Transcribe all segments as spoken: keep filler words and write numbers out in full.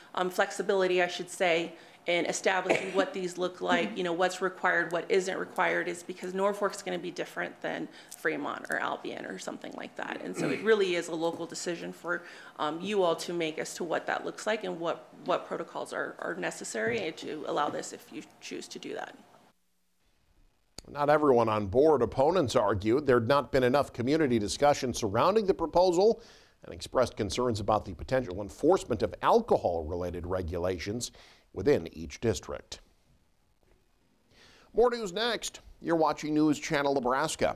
um, flexibility, I should say, in establishing what these look like, you know, what's required, what isn't required, is because Norfolk's going to be different than Fremont or Albion or something like that. And so it really is a local decision for um, you all to make as to what that looks like and what, what protocols are, are necessary to allow this if you choose to do that. Not everyone on board. Opponents argued there had not been enough community discussion surrounding the proposal and expressed concerns about the potential enforcement of alcohol-related regulations within each district. More news next. You're watching News Channel Nebraska.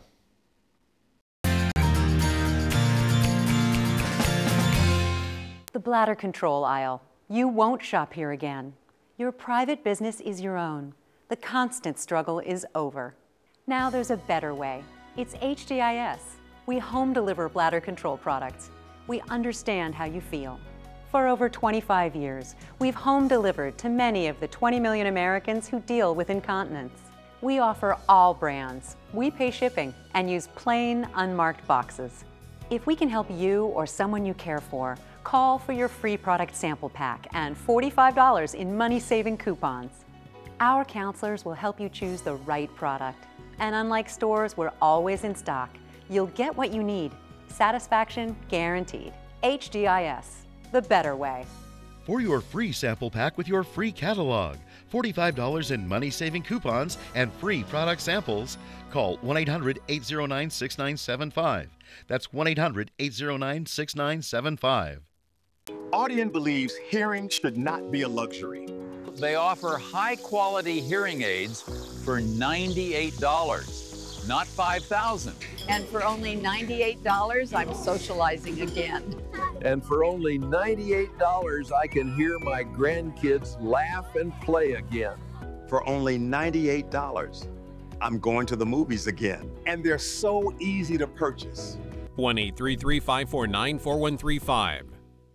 The bladder control aisle. You won't shop here again. Your private business is your own. The constant struggle is over. Now there's a better way. It's H D I S. We home deliver bladder control products. We understand how you feel. For over twenty-five years, we've home delivered to many of the twenty million Americans who deal with incontinence. We offer all brands. We pay shipping and use plain, unmarked boxes. If we can help you or someone you care for, call for your free product sample pack and forty-five dollars in money-saving coupons. Our counselors will help you choose the right product. And unlike stores, we're always in stock. You'll get what you need. Satisfaction guaranteed. H D I S, the better way. For your free sample pack with your free catalog, forty-five dollars in money-saving coupons, and free product samples, call one eight hundred, eight oh nine, six nine seven five. That's one eight hundred, eight oh nine, six nine seven five. Audien believes hearing should not be a luxury. They offer high-quality hearing aids for ninety-eight dollars, not five thousand dollars. And for only ninety-eight dollars, I'm socializing again. And for only ninety-eight dollars, I can hear my grandkids laugh and play again. For only ninety-eight dollars, I'm going to the movies again. And they're so easy to purchase. one eight three three, five four nine, four one three five.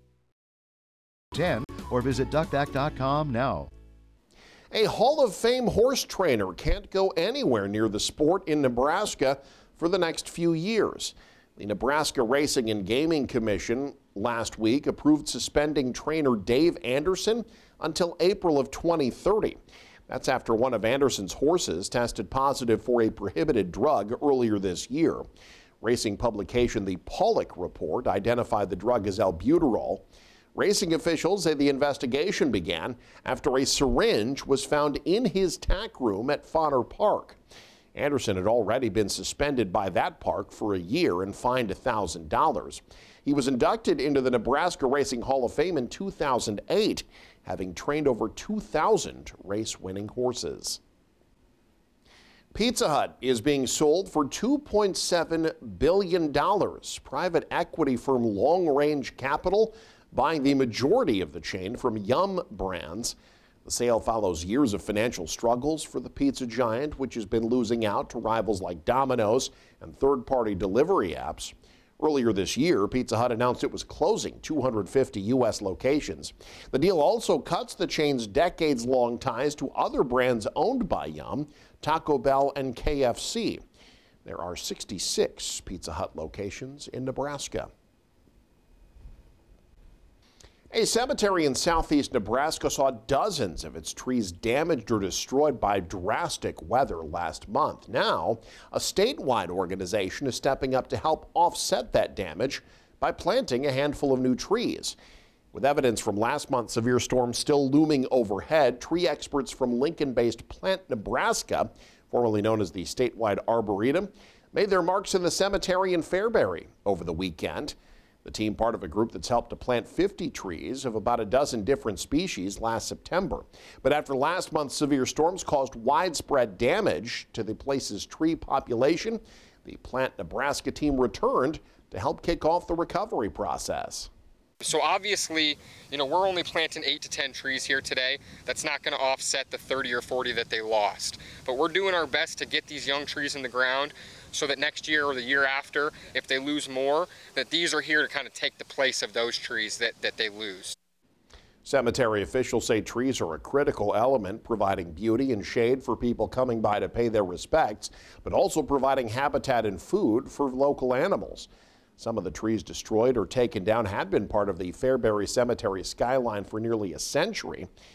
ten or visit duck back dot com now. A Hall of Fame horse trainer can't go anywhere near the sport in Nebraska for the next few years. The Nebraska Racing and Gaming Commission last week approved suspending trainer Dave Anderson until April of twenty thirty. That's after one of Anderson's horses tested positive for a prohibited drug earlier this year. Racing publication The Pollock Report identified the drug as albuterol. Racing officials say the investigation began after a syringe was found in his tack room at Fodder Park. Anderson had already been suspended by that park for a year and fined one thousand dollars. He was inducted into the Nebraska Racing Hall of Fame in two thousand eight, having trained over two thousand race-winning horses. Pizza Hut is being sold for two point seven billion dollars. Private equity firm Long Range Capital buying the majority of the chain from Yum Brands. The sale follows years of financial struggles for the pizza giant, which has been losing out to rivals like Domino's and third-party delivery apps. Earlier this year, Pizza Hut announced it was closing two hundred fifty U S locations. The deal also cuts the chain's decades-long ties to other brands owned by Yum, Taco Bell and K F C. There are sixty-six Pizza Hut locations in Nebraska. A cemetery in southeast Nebraska saw dozens of its trees damaged or destroyed by drastic weather last month. Now, a statewide organization is stepping up to help offset that damage by planting a handful of new trees. With evidence from last month's severe storm still looming overhead, tree experts from Lincoln-based Plant Nebraska, formerly known as the statewide Arboretum, made their marks in the cemetery in Fairbury over the weekend. The team, part of a group that's helped to plant fifty trees of about a dozen different species last September. But after last month's severe storms caused widespread damage to the place's tree population, the Plant Nebraska team returned to help kick off the recovery process. So obviously, you know, we're only planting eight to ten trees here today. That's not going to offset the thirty or forty that they lost. But we're doing our best to get these young trees in the ground so that next year or the year after, if they lose more, that these are here to kind of take the place of those trees that, that they lose. Cemetery officials say trees are a critical element, providing beauty and shade for people coming by to pay their respects, but also providing habitat and food for local animals. Some of the trees destroyed or taken down had been part of the Fairbury Cemetery skyline for nearly a century.